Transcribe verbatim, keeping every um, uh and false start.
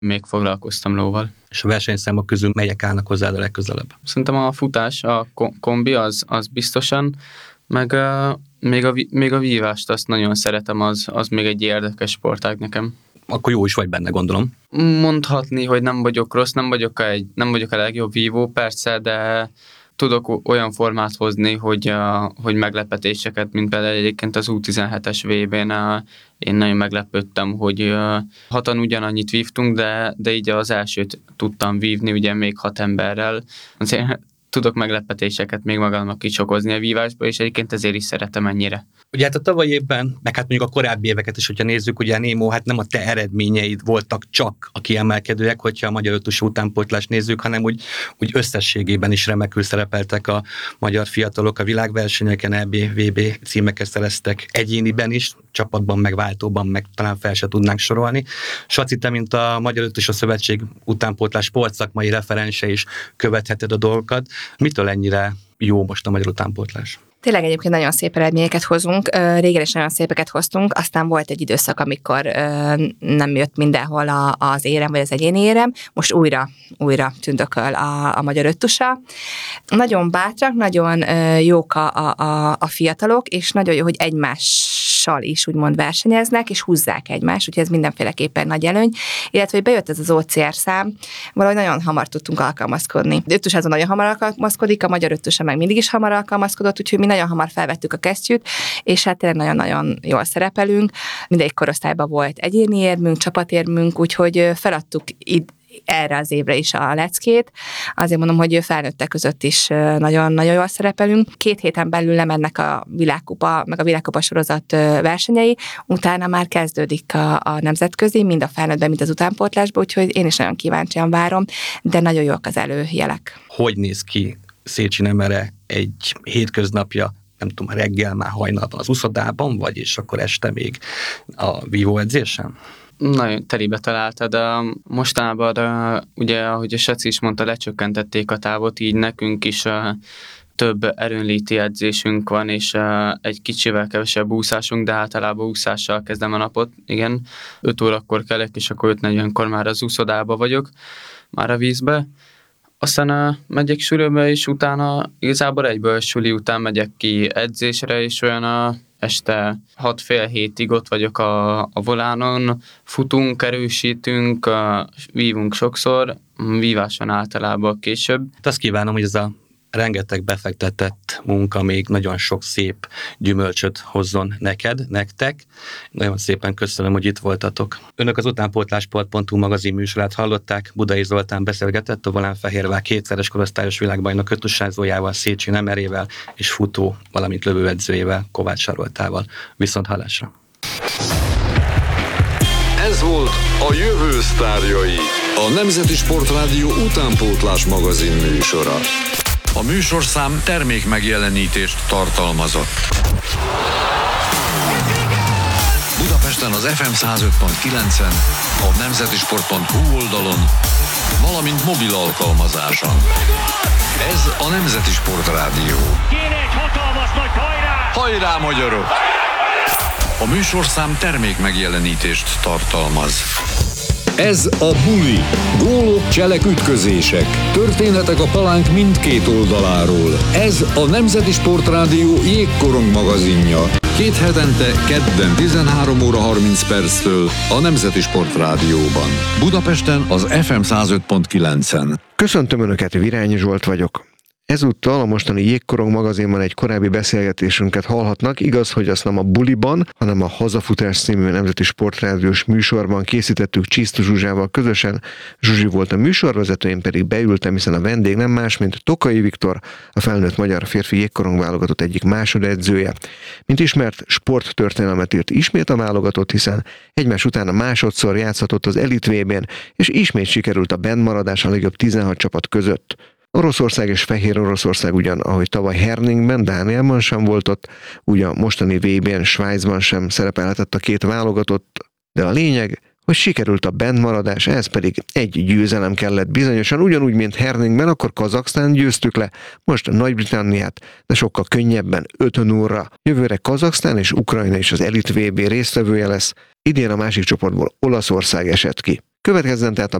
még foglalkoztam lóval. És a versenyszámok közül melyek állnak hozzád a legközelebb? Szerintem a futás, a kombi az, az biztosan, meg uh, még, a, még a vívást azt nagyon szeretem, az, az még egy érdekes sportág nekem. Akkor jó is vagy benne, gondolom. Mondhatni, hogy nem vagyok rossz, nem vagyok a, egy, nem vagyok a legjobb vívó, persze, de tudok olyan formát hozni, hogy, uh, hogy meglepetéseket, mint például egyébként az U tizenhetes vé bén uh, én nagyon meglepődtem, hogy uh, hatan ugyanannyit vívtunk, de, de így az elsőt tudtam vívni, ugye még hat emberrel. Azért tudok meglepetéseket még magamnak kicsokozni a vívásba, és egyébként ezért is szeretem ennyire. Ugye hát a tavalyi évben, meg hát mondjuk a korábbi éveket is, hogyha nézzük, ugye Némó, hát nem a te eredményeid voltak csak a kiemelkedőek, hogyha a magyar ötös utánpótlást nézzük, hanem úgy, úgy összességében is remekül szerepeltek a magyar fiatalok a világversenyeken, é bé, vé bé címeket szereztek egyéniben is, csapatban, meg váltóban, meg talán fel se tudnánk sorolni. Saci, te, mint a Magyar Ötös a Szövetség utánpótlás sportszakmai referense is követheted a dolgokat. Mitől ennyire jó most a magyar utánpótlás? Tényleg egyébként nagyon szép eredményeket hozunk, régen is nagyon szépeket hoztunk, aztán volt egy időszak, amikor nem jött mindenhol az érem, vagy az egyéni érem, most újra, újra tündököl a, a magyar öttusa. Nagyon bátrak, nagyon jók a, a, a fiatalok, és nagyon jó, hogy egymással is úgymond versenyeznek, és húzzák egymást, úgyhogy ez mindenféleképpen nagy előny, illetve hogy bejött ez az o cé er szám, valahogy nagyon hamar tudtunk alkalmazkodni. Öttus azon nagyon hamar alkalmazkodik, a magyar öttusa meg mindig is hamar alkalmazkodott, úgyhogy mi nagyon hamar felvettük a kesztyűt, és hát tényleg nagyon-nagyon jól szerepelünk. Mindegyik korosztályban volt egyéni érmünk, csapatérmünk, úgyhogy feladtuk itt erre az évre is a leckét. Azért mondom, hogy felnőttek között is nagyon-nagyon jól szerepelünk. Két héten belül lemennek a világkupa, meg a világkupa sorozat versenyei, utána már kezdődik a, a nemzetközi, mind a felnőttben, mind az utánpótlásban, úgyhogy én is nagyon kíváncsian várom, de nagyon jók az előjelek. Hogy néz ki Széchenyi Emere egy hétköznapja, nem tudom, reggel már hajnalban az uszodában, vagy és akkor este még a vívóedzésen? Nagyon telibe találtad, de mostanában de, ugye, ahogy a Saci is mondta, lecsökkentették a távot, így nekünk is uh, több erőnléti edzésünk van, és uh, egy kicsivel kevesebb úszásunk, de általában úszással kezdem a napot, igen. öt órakor kelek, és akkor öt negyvenkor már az úszodába vagyok, már a vízbe. Aztán uh, megyek suliba, és utána igazából egyből suli után megyek ki edzésre, és olyan a este hat fél hétig ott vagyok a, a volánon, futunk, erősítünk, uh, vívunk sokszor, víváson általában később. Hát azt kívánom, hogy ez a rengeteg befektetett munka még nagyon sok szép gyümölcsöt hozzon neked, nektek. Nagyon szépen köszönöm, hogy itt voltatok. Önök az utánpótlásport pont hu magazin műsorát hallották. Budai Zoltán beszélgetett a Volánfehérvár kétszeres korosztályos világbajnok ötösázójával, Széchenyi Emerével és futó, valamint lövőedzőjével, Kovács Saroltával. Viszont hallásra! Ez volt a Jövő sztárjai, a Nemzeti Sportrádió utánpótlás magazin műsora. A műsorszám termék megjelenítést tartalmazott. Budapesten az ef em száz öt pont kilencen, a nemzetisport pont hu oldalon, valamint mobil alkalmazáson. Ez a Nemzeti Sportrádió. Kéne egy hatalmas nagy hajrá! Hajrá, magyarok! A műsorszám termék megjelenítést tartalmaz. Ez a Buli. Gólok, cselek, ütközések. Történetek a palánk mindkét oldaláról. Ez a Nemzeti Sportrádió jégkorong magazinja. Két hetente, kedden tizenhárom óra harminc perctől a Nemzeti Sportrádióban. Budapesten az ef em száz öt pont kilencen. Köszöntöm Önöket, Virányi Zsolt vagyok. Ezúttal a mostani Jégkorong magazinban egy korábbi beszélgetésünket hallhatnak, igaz, hogy azt nem a Buliban, hanem a Hazafutás című Nemzeti Sportrádiós műsorban készítettük Csisztu Zsuzsával közösen. Zsuzsi volt a műsorvezető, én pedig beültem, hiszen a vendég nem más, mint Tokai Viktor, a felnőtt magyar férfi jégkorong válogatott egyik másodedzője. Mint ismert, sporttörténelmet írt ismét a válogatott, hiszen egymás után a másodszor játszhatott az Elit vé bén, és ismét sikerült a bennmaradás a legjobb tizenhat csapat között. Oroszország és Fehér Oroszország ugyan, ahogy tavaly Herningben, Dánielban sem volt ott, ugye a mostani vé bén Svájcban sem szerepelhetett a két válogatott, de a lényeg, hogy sikerült a bennmaradás, ez pedig egy győzelem kellett bizonyosan, ugyanúgy, mint Herningben, akkor Kazaksztán győztük le, most Nagy-Britanniát, de sokkal könnyebben, öt nulla. Jövőre Kazaksztán és Ukrajna is az Elit vé bé résztvevője lesz, idén a másik csoportból Olaszország esett ki. Következzen tehát a